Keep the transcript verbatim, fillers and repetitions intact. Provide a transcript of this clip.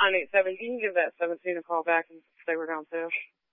nine eight seven. You can give that seventeen a call back and say we're downstairs.